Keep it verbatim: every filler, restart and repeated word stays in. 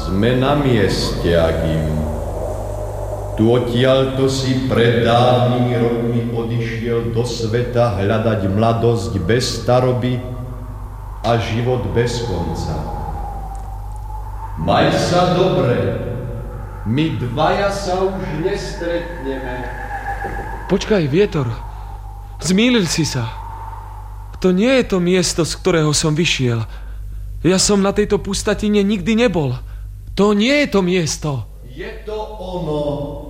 Sme na mieste, Agim. Tu odtiaľto si pred dávnymi rokmi odišiel do sveta hľadať mladosť bez staroby a život bez konca. Maj sa dobre, my dvaja sa už nestretneme. Počkaj, Vietor, zmýlil si sa. To nie je to miesto, z ktorého som vyšiel. Ja som na tejto pustatine nikdy nebol. To nie je to miesto. Je to ono.